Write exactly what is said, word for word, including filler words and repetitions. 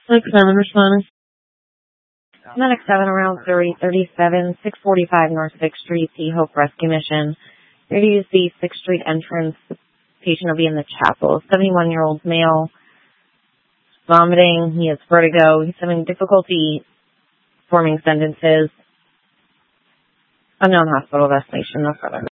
Like seven responding. Medic seven around three thirty-seven, six forty-five North sixth Street, the Hope Rescue Mission. Here to use the sixth Street entrance. The patient will be in the chapel. seventy-one-year-old male, vomiting. He has vertigo. He's having difficulty forming sentences. Unknown hospital destination, no further.